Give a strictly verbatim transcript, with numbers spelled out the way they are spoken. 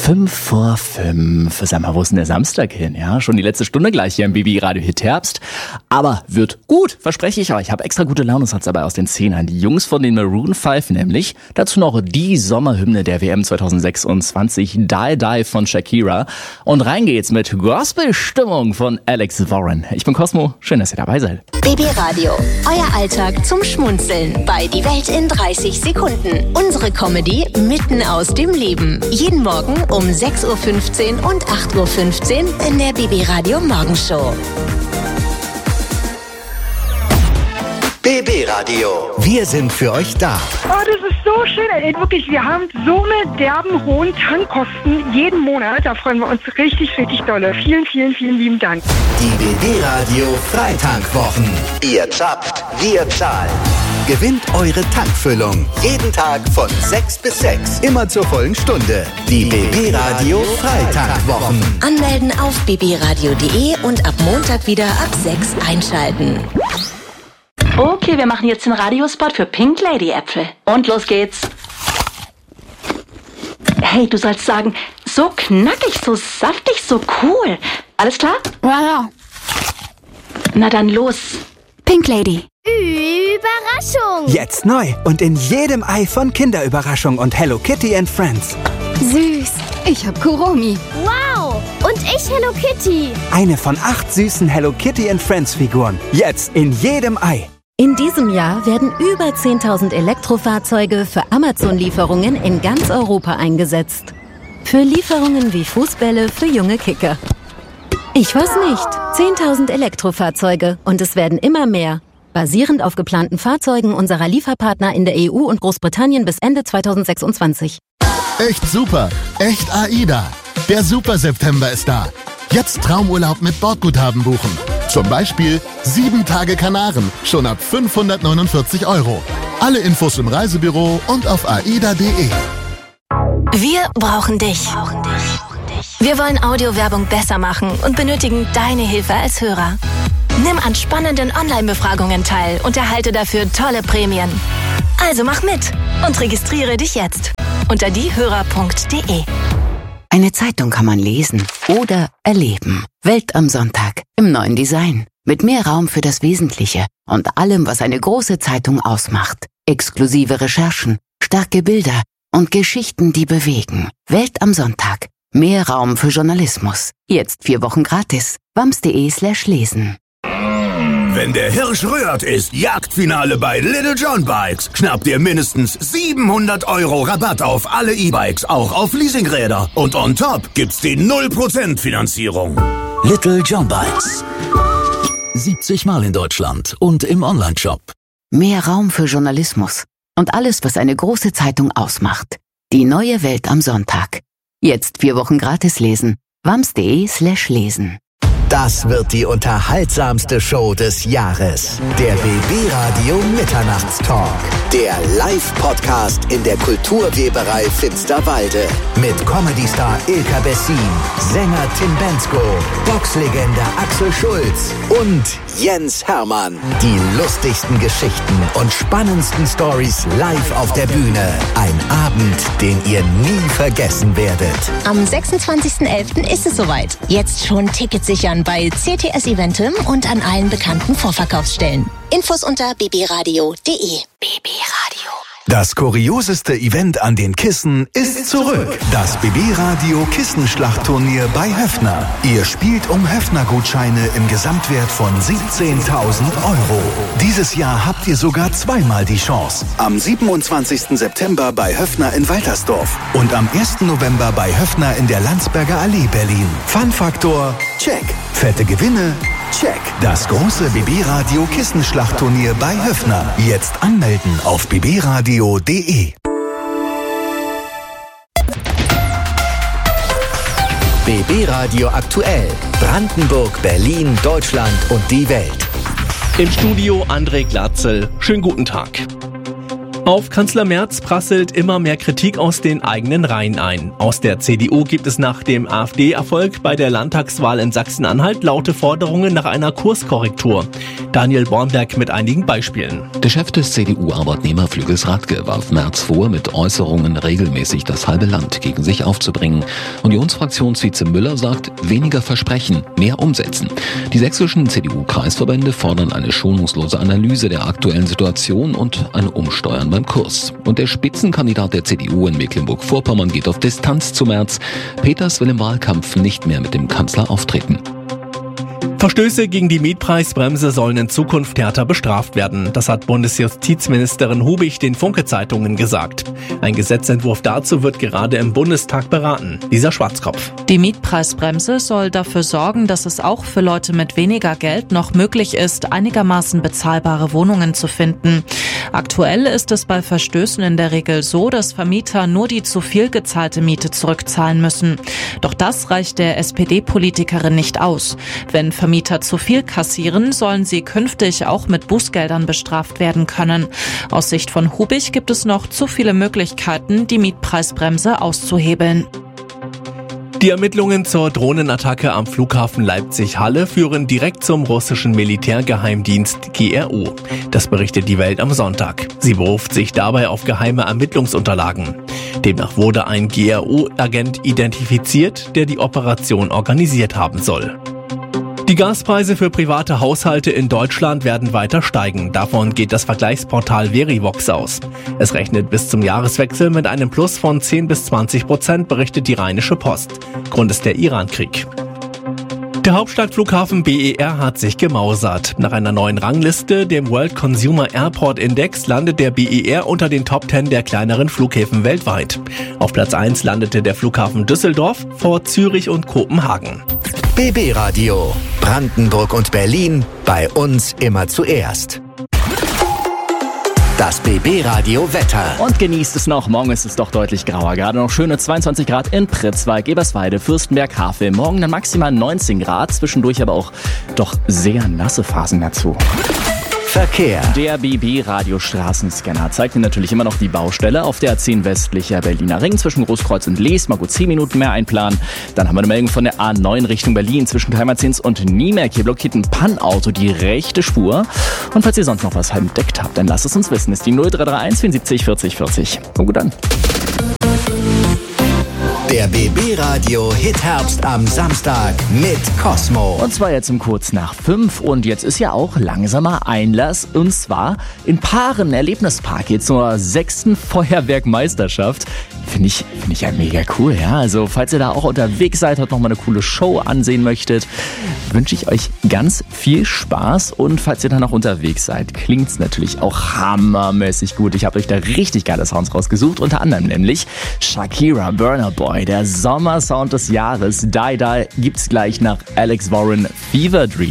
Fünf vor fünf. Sag mal, wo ist denn der Samstag hin? Ja, schon die letzte Stunde gleich hier im B B Radio Hit Herbst. Aber wird gut, verspreche ich euch. Ich habe extra gute Laune, sonst dabei aus den Zehnern. Die Jungs von den Maroon fünf nämlich. Dazu noch die Sommerhymne der W M zwanzig sechsundzwanzig, Die Die von Shakira. Und rein geht's mit Gospel-Stimmung von Alex Warren. Ich bin Cosmo, schön, dass ihr dabei seid. B B Radio, euer Alltag zum Schmunzeln bei Die Welt in dreißig Sekunden. Unsere Comedy mitten aus dem Leben. Jeden Morgen um sechs Uhr fünfzehn und acht Uhr fünfzehn in der B B Radio Morgenshow. B B Radio. Wir sind für euch da. Oh, das ist so schön. Ey, wirklich, wir haben so eine derben hohen Tankkosten jeden Monat. Da freuen wir uns richtig, richtig dolle. Vielen, vielen, vielen lieben Dank. Die B B Radio Freitankwochen. Ihr zapft, wir zahlen. Gewinnt eure Tankfüllung. Jeden Tag von sechs bis sechs. Immer zur vollen Stunde. Die B B Radio Freitankwochen. Anmelden auf b b radio punkt d e und ab Montag wieder ab sechs einschalten. Okay, wir machen jetzt den Radiospot für Pink Lady Äpfel. Und los geht's. Hey, du sollst sagen, so knackig, so saftig, so cool. Alles klar? Ja, ja. Na dann los. Pink Lady. Überraschung! Jetzt neu und in jedem Ei von Kinderüberraschung und Hello Kitty and Friends. Süß. Ich hab Kuromi. Wow! Und ich Hello Kitty. Eine von acht süßen Hello Kitty and Friends Figuren. Jetzt in jedem Ei. In diesem Jahr werden über zehntausend Elektrofahrzeuge für Amazon-Lieferungen in ganz Europa eingesetzt. Für Lieferungen wie Fußbälle für junge Kicker. Ich weiß nicht. zehntausend Elektrofahrzeuge und es werden immer mehr. Basierend auf geplanten Fahrzeugen unserer Lieferpartner in der E U und Großbritannien bis Ende zwanzig sechsundzwanzig. Echt super. Echt AIDA. Der Super September ist da. Jetzt Traumurlaub mit Bordguthaben buchen. Zum Beispiel sieben Tage Kanaren, schon ab fünfhundertneunundvierzig Euro. Alle Infos im Reisebüro und auf aida punkt de. Wir brauchen dich. Wir wollen Audiowerbung besser machen und benötigen deine Hilfe als Hörer. Nimm an spannenden Online-Befragungen teil und erhalte dafür tolle Prämien. Also mach mit und registriere dich jetzt unter diehörer punkt de. Eine Zeitung kann man lesen oder erleben. Welt am Sonntag im neuen Design. Mit mehr Raum für das Wesentliche und allem, was eine große Zeitung ausmacht. Exklusive Recherchen, starke Bilder und Geschichten, die bewegen. Welt am Sonntag. Mehr Raum für Journalismus. Jetzt vier Wochen gratis. wams.de slash lesen. Wenn der Hirsch rührt, ist Jagdfinale bei Little John Bikes. Schnapp dir mindestens siebenhundert Euro Rabatt auf alle E-Bikes, auch auf Leasingräder. Und on top gibt's die null Prozent Finanzierung. Little John Bikes. siebzig Mal in Deutschland und im Onlineshop. Mehr Raum für Journalismus und alles, was eine große Zeitung ausmacht. Die neue Welt am Sonntag. Jetzt vier Wochen gratis lesen. wams.de slash lesen. Das wird die unterhaltsamste Show des Jahres. Der B B Radio Mitternachtstalk. Der Live-Podcast in der Kulturweberei Finsterwalde. Mit Comedy-Star Ilka Bessin, Sänger Tim Bendzko, Boxlegende Axel Schulz und Jens Hermann. Die lustigsten Geschichten und spannendsten Stories live auf der Bühne. Ein Abend, den ihr nie vergessen werdet. Am sechsundzwanzigsten elften ist es soweit. Jetzt schon Tickets sichern bei C T S Eventim und an allen bekannten Vorverkaufsstellen. Infos unter b b radio punkt de. B B Radio. Das kurioseste Event an den Kissen ist zurück. Das B B Radio Kissenschlachtturnier bei Höffner. Ihr spielt um Höffner-Gutscheine im Gesamtwert von siebzehntausend Euro. Dieses Jahr habt ihr sogar zweimal die Chance. Am siebenundzwanzigsten September bei Höffner in Waltersdorf und am ersten November bei Höffner in der Landsberger Allee Berlin. Fun-Faktor, check. Fette Gewinne, check. Das große B B Radio Kissenschlachtturnier bei Höffner. Jetzt anmelden auf b b radio punkt de. B B Radio aktuell. Brandenburg, Berlin, Deutschland und die Welt. Im Studio André Glatzel. Schönen guten Tag. Auf Kanzler Merz prasselt immer mehr Kritik aus den eigenen Reihen ein. Aus der C D U gibt es nach dem AfD-Erfolg bei der Landtagswahl in Sachsen-Anhalt laute Forderungen nach einer Kurskorrektur. Daniel Bornberg mit einigen Beispielen. Der Chef des C D U-Arbeitnehmerflügels Radke warf Merz vor, mit Äußerungen regelmäßig das halbe Land gegen sich aufzubringen. Unionsfraktionsvize Müller sagt, weniger versprechen, mehr umsetzen. Die sächsischen C D U-Kreisverbände fordern eine schonungslose Analyse der aktuellen Situation und ein Umsteuern beim Kurs. Und der Spitzenkandidat der C D U in Mecklenburg-Vorpommern geht auf Distanz zu Merz. Peters will im Wahlkampf nicht mehr mit dem Kanzler auftreten. Verstöße gegen die Mietpreisbremse sollen in Zukunft härter bestraft werden. Das hat Bundesjustizministerin Hubig den Funke-Zeitungen gesagt. Ein Gesetzentwurf dazu wird gerade im Bundestag beraten. Lisa Schwarzkopf. Die Mietpreisbremse soll dafür sorgen, dass es auch für Leute mit weniger Geld noch möglich ist, einigermaßen bezahlbare Wohnungen zu finden. Aktuell ist es bei Verstößen in der Regel so, dass Vermieter nur die zu viel gezahlte Miete zurückzahlen müssen. Doch das reicht der S P D-Politikerin nicht aus. Wenn Vermieter zu viel kassieren, sollen sie künftig auch mit Bußgeldern bestraft werden können. Aus Sicht von Hubig gibt es noch zu viele Möglichkeiten, die Mietpreisbremse auszuhebeln. Die Ermittlungen zur Drohnenattacke am Flughafen Leipzig-Halle führen direkt zum russischen Militärgeheimdienst G R U. Das berichtet die Welt am Sonntag. Sie beruft sich dabei auf geheime Ermittlungsunterlagen. Demnach wurde ein G R U-Agent identifiziert, der die Operation organisiert haben soll. Die Gaspreise für private Haushalte in Deutschland werden weiter steigen. Davon geht das Vergleichsportal Verivox aus. Es rechnet bis zum Jahreswechsel mit einem Plus von zehn bis zwanzig Prozent, berichtet die Rheinische Post. Grund ist der Iran-Krieg. Der Hauptstadtflughafen B E R hat sich gemausert. Nach einer neuen Rangliste, dem World Consumer Airport Index, landet der B E R unter den Top zehn der kleineren Flughäfen weltweit. Auf Platz eins landete der Flughafen Düsseldorf vor Zürich und Kopenhagen. B B Radio. Brandenburg und Berlin. Bei uns immer zuerst. Das B B Radio Wetter. Und genießt es noch. Morgen ist es doch deutlich grauer. Gerade noch schöne zweiundzwanzig Grad in Pritzwalk, Eberswalde, Fürstenberg, Havel. Morgen dann maximal neunzehn Grad. Zwischendurch aber auch doch sehr nasse Phasen dazu. Verkehr. Der B B Radio Straßenscanner zeigt Ihnen natürlich immer noch die Baustelle auf der A zehn westlicher Berliner Ring zwischen Großkreuz und Lees. Mal gut zehn Minuten mehr einplanen. Dann haben wir eine Meldung von der A neun Richtung Berlin zwischen Heimatzins und Niemerk. Hier blockiert ein Pannauto die rechte Spur. Und falls ihr sonst noch was entdeckt habt, dann lasst es uns wissen. Ist die null drei drei eins vierundsiebzig vierzig vierzig. Und gut dann. Der B B Radio Hitherbst am Samstag mit Cosmo. Und zwar jetzt um kurz nach fünf. Und jetzt ist ja auch langsamer Einlass. Und zwar in Paaren Erlebnispark. Jetzt zur sechsten Feuerwerkmeisterschaft. Finde ich, finde ich ja mega cool, ja. Also falls ihr da auch unterwegs seid, heute noch mal eine coole Show ansehen möchtet, wünsche ich euch ganz viel Spaß. Und falls ihr da noch unterwegs seid, klingt es natürlich auch hammermäßig gut. Ich habe euch da richtig geile Sounds rausgesucht. Unter anderem nämlich Shakira, Burna Boy, der Sommersound des Jahres. Die Die gibt's gleich nach Alex Warren, Fever Dream.